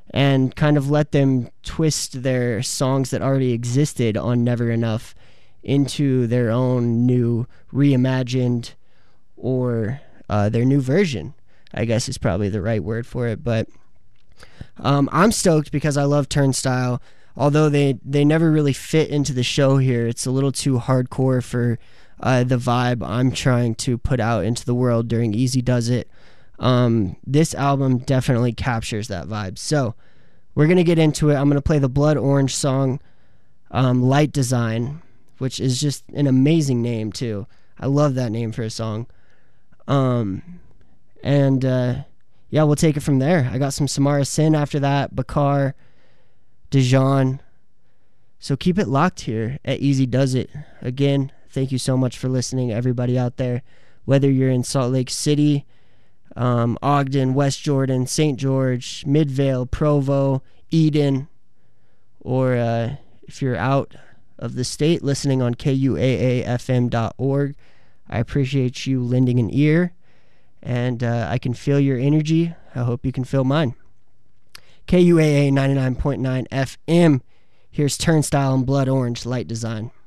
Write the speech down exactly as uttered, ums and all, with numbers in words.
and kind of let them twist their songs that already existed on Never Enough into their own new reimagined or uh, their new version, I guess is probably the right word for it. But um, I'm stoked because I love Turnstile. Although they, they never really fit into the show here, it's a little too hardcore for uh, the vibe I'm trying to put out into the world during Easy Does It. Um, this album definitely captures that vibe. So we're going to get into it. I'm going to play the Blood Orange song, um, Light Design, which is just an amazing name too. I love that name for a song. Um, and uh, yeah, we'll take it from there. I got some Samara Sin after that, Bakar, Dijon. So keep it locked here at Easy Does It. Again, thank you so much for listening, everybody out there. Whether you're in Salt Lake City, um, Ogden, West Jordan, Saint George, Midvale, Provo, Eden, or uh, if you're out of the state listening on K U A A F M dot org, I appreciate you lending an ear, and uh, I can feel your energy. I hope you can feel mine. K U A A ninety-nine point nine F M. Here's Turnstile and Blood Orange, Light Design.